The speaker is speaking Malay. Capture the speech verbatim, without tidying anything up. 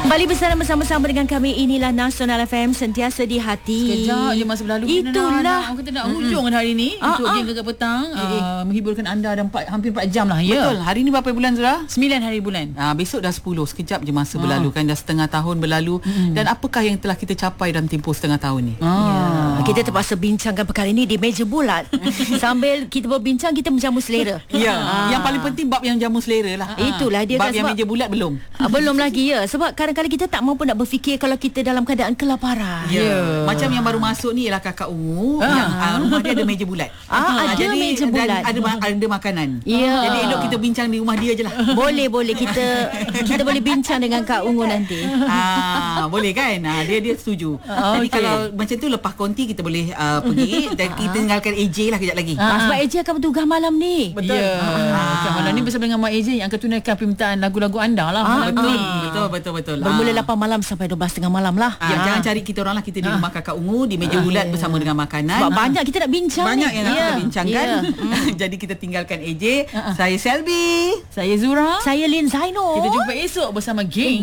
Kembali bersama-sama dengan kami. Inilah Nasional F M, sentiasa di hati. Sekejap je masa berlalu. Itulah. Kita nak hujung mm-hmm. hari ni ah, untuk ah. Geng Gegar Petang, uh, menghiburkan anda dan empat, hampir empat jam lah. Ya. Betul. Hari ni berapa bulan Zura? Sembilan hari bulan. Ah, besok dah sepuluh. Sekejap je masa ah. berlalu kan. Dah setengah tahun berlalu. Mm. Dan apakah yang telah kita capai dalam tempoh setengah tahun ni? Ah. Ya. Kita terpaksa bincangkan perkara ini di meja bulat. Sambil kita berbincang, kita menjamu selera. Ya. Ah. Yang paling penting bab yang jamu selera lah. Ah. Itulah dia. Bab kan, yang meja bulat belum. Ah, belum lagi ya. Sebab kadang-kadang kita tak mampu nak berfikir kalau kita dalam keadaan kelaparan. Ya. Yeah. Macam yang baru masuk ni ialah kakak Ungu ah. yang uh, rumah dia ada meja bulat. Ah, ada jadi, meja bulat. Ada ada makanan. Ya. Jadi elok kita bincang di rumah dia je lah. Boleh boleh kita kita boleh bincang dengan Kak Ungu nanti. Ah, boleh kan? Ah, dia dia setuju. Ah, jadi okay. kalau macam tu lepas konti kita boleh uh, pergi dan kita tinggalkan A J lah kejap lagi. Ah, sebab A J akan bertugas malam ni. Betul. Ya. Ah. Kan malam ni bersama dengan Mak A J yang akan tunaikan permintaan lagu-lagu anda lah. Ah, betul, ah. betul betul betul. Bermula ah. lapan malam sampai dua belas tiga puluh malam lah. Ah, ya. Jangan cari kita orang lah. Kita di ah. rumah kakak Ungu di meja bulat ah. bersama dengan makanan. Sebab ah. banyak kita nak bincang. Banyak ni. yang nak yeah. kita bincangkan. Yeah. Jadi kita tinggalkan A J. ah. Saya Selby. Saya Zura. Saya Lin Zainul. Kita jumpa esok bersama Geng